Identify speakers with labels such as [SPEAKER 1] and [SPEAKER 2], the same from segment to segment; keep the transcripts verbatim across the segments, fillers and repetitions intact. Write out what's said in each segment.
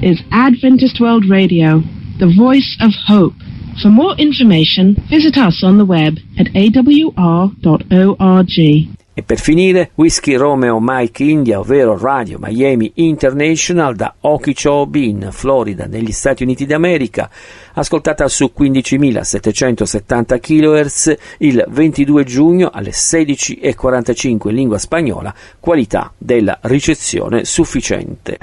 [SPEAKER 1] is Adventist World Radio, the voice of hope. For more information, visit us on the web at a w r dot org.
[SPEAKER 2] E per finire, Whiskey Romeo Mike India, ovvero Radio Miami International da Okeechobee in Florida, negli Stati Uniti d'America, ascoltata su quindicimilasettecentosettanta chilohertz il ventidue giugno alle sedici e quarantacinque in lingua spagnola, qualità della ricezione sufficiente.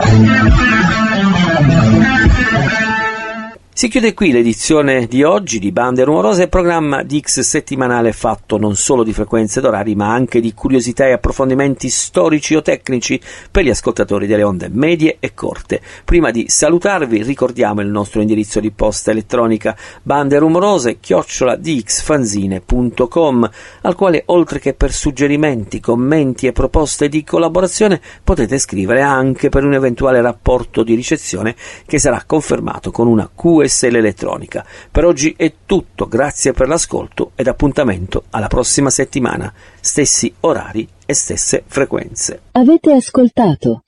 [SPEAKER 2] Si chiude qui l'edizione di oggi di Bande Rumorose, programma di X settimanale fatto non solo di frequenze ed orari, ma anche di curiosità e approfondimenti storici o tecnici per gli ascoltatori delle onde medie e corte. Prima di salutarvi ricordiamo il nostro indirizzo di posta elettronica banderumorose chiocciola d x fanzine punto com, al quale oltre che per suggerimenti, commenti e proposte di collaborazione potete scrivere anche per un eventuale rapporto di ricezione che sarà confermato con una Q S L elettronica. Per oggi è tutto, grazie per l'ascolto ed appuntamento alla prossima settimana, stessi orari e stesse frequenze.
[SPEAKER 3] Avete ascoltato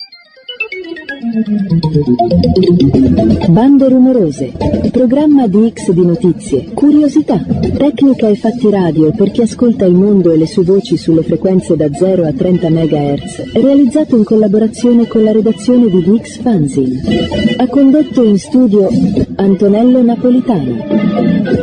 [SPEAKER 3] Bande Rumorose, programma di X di notizie, curiosità, tecnica e fatti radio per chi ascolta il mondo e le sue voci sulle frequenze da zero a trenta megahertz, realizzato in collaborazione con la redazione di D X Fanzine. Ha condotto in studio Antonello Napolitano.